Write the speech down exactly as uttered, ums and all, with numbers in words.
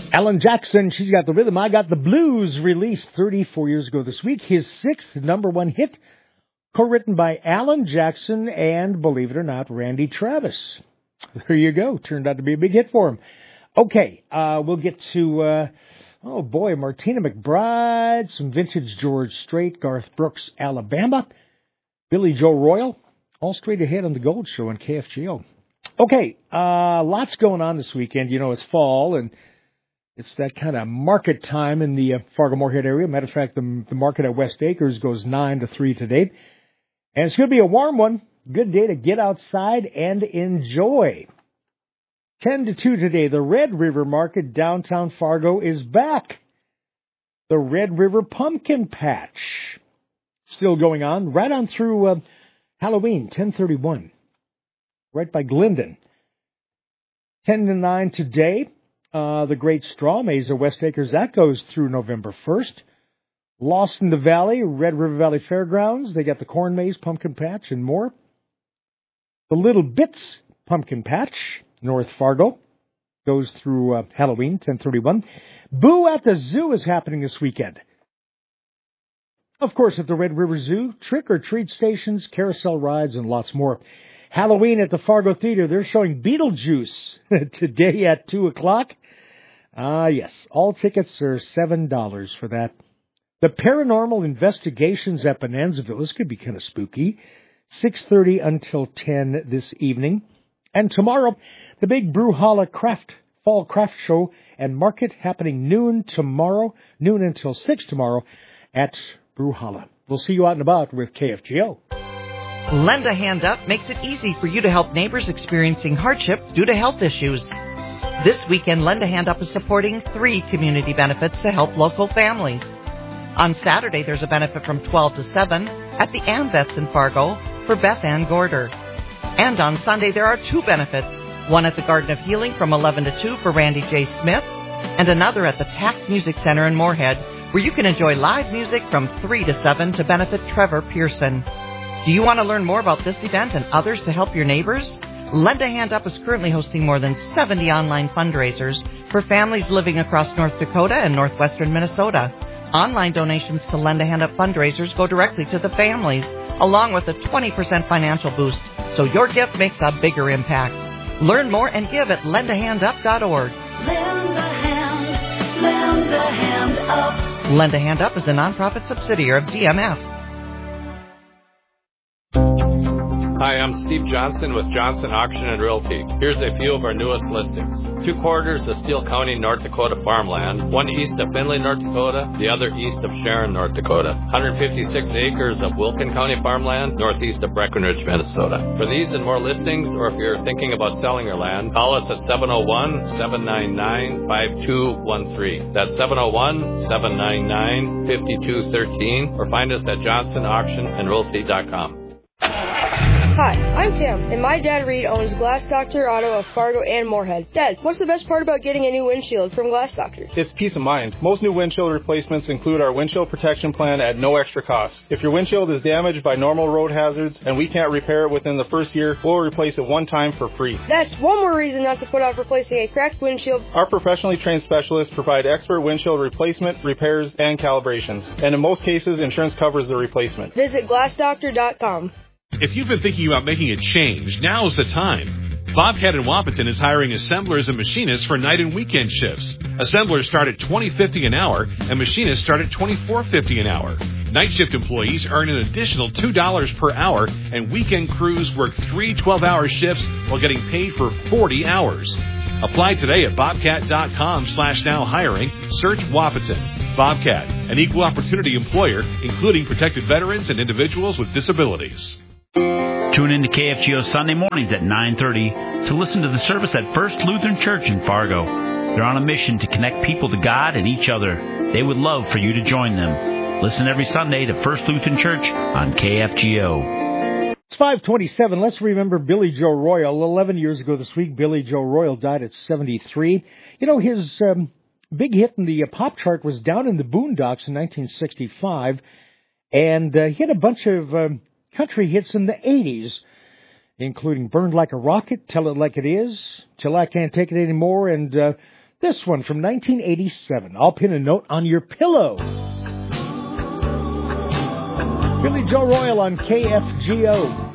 Alan Jackson, she's got the rhythm, I got the blues, released thirty-four years ago this week. His sixth number one hit, co-written by Alan Jackson and, believe it or not, Randy Travis. There you go. Turned out to be a big hit for him. Okay, uh, we'll get to, uh, oh boy, Martina McBride, some vintage George Strait, Garth Brooks, Alabama, Billy Joe Royal, all straight ahead on the Gold Show on K F G O. Okay, uh, lots going on this weekend. You know, it's fall, and it's that kind of market time in the uh, Fargo-Moorhead area. Matter of fact, the, the market at West Acres goes nine to three today. And it's going to be a warm one. Good day to get outside and enjoy. ten to two today, the Red River Market, downtown Fargo, is back. The Red River Pumpkin Patch. Still going on, right on through uh, Halloween, ten thirty-one. Right by Glendon. ten to nine today. Uh, the Great Straw Maze of West Acres, that goes through November first. Lost in the Valley, Red River Valley Fairgrounds, they got the Corn Maze, Pumpkin Patch, and more. The Little Bits Pumpkin Patch, North Fargo, goes through uh, Halloween, ten thirty-one. Boo at the Zoo is happening this weekend. Of course, at the Red River Zoo, trick-or-treat stations, carousel rides, and lots more. Halloween at the Fargo Theater, they're showing Beetlejuice today at two o'clock. Ah, uh, yes, all tickets are seven dollars for that. The Paranormal Investigations at Bonanzaville, this could be kind of spooky, six thirty until ten this evening. And tomorrow, the big Brewhalla Craft Fall Craft Show and Market happening noon tomorrow, noon until six tomorrow at Brewhalla. We'll see you out and about with K F G O. Lend a Hand Up makes it easy for you to help neighbors experiencing hardship due to health issues. This weekend, Lend a Hand Up is supporting three community benefits to help local families. On Saturday, there's a benefit from twelve to seven at the AmVets in Fargo for Beth Ann Gorder. And on Sunday, there are two benefits, one at the Garden of Healing from eleven to two for Randy J. Smith, and another at the Taft Music Center in Moorhead, where you can enjoy live music from three to seven to benefit Trevor Pearson. Do you want to learn more about this event and others to help your neighbors? Lend a Hand Up is currently hosting more than seventy online fundraisers for families living across North Dakota and northwestern Minnesota. Online donations to Lend a Hand Up fundraisers go directly to the families, along with a twenty percent financial boost, so your gift makes a bigger impact. Learn more and give at lend a hand up dot org. Lend a hand, lend a hand up. Lend a Hand Up is a nonprofit subsidiary of D M F. Hi, I'm Steve Johnson with Johnson Auction and Realty. Here's a few of our newest listings. Two quarters of Steele County, North Dakota farmland, one east of Findlay, North Dakota, the other east of Sharon, North Dakota. one hundred fifty-six acres of Wilkin County farmland, northeast of Breckenridge, Minnesota. For these and more listings, or if you're thinking about selling your land, call us at seven oh one, seven nine nine, five two one three. That's seven oh one, seven nine nine, five two one three, or find us at johnson auction and realty dot com. Hi, I'm Tim, and my dad Reed owns Glass Doctor Auto of Fargo and Moorhead. Dad, what's the best part about getting a new windshield from Glass Doctor? It's peace of mind. Most new windshield replacements include our windshield protection plan at no extra cost. If your windshield is damaged by normal road hazards and we can't repair it within the first year, we'll replace it one time for free. That's one more reason not to put off replacing a cracked windshield. Our professionally trained specialists provide expert windshield replacement, repairs, and calibrations. And in most cases, insurance covers the replacement. Visit glass doctor dot com. If you've been thinking about making a change, now's the time. Bobcat in Wapaton is hiring assemblers and machinists for night and weekend shifts. Assemblers start at twenty dollars and fifty cents an hour, and machinists start at twenty-four dollars and fifty cents an hour. Night shift employees earn an additional two dollars per hour, and weekend crews work three twelve-hour shifts while getting paid for forty hours. Apply today at bobcat.com slash now hiring. Search Wapaton. Bobcat, an equal opportunity employer, including protected veterans and individuals with disabilities. Tune in to K F G O Sunday mornings at nine thirty to listen to the service at First Lutheran Church in Fargo. They're on a mission to connect people to God and each other. They would love for you to join them. Listen every Sunday to First Lutheran Church on K F G O. It's five twenty-seven. Let's remember Billy Joe Royal. eleven years ago this week, Billy Joe Royal died at seventy-three. You know, his um, big hit in the uh, pop chart was Down in the Boondocks in nineteen sixty-five. And uh, he had a bunch of um, country hits in the eighties, including Burned Like a Rocket, Tell It Like It Is, Till I Can't Take It Anymore, and uh, This one from nineteen eighty-seven. I'll pin a note on your pillow. Billy Joe Royal on K F G O.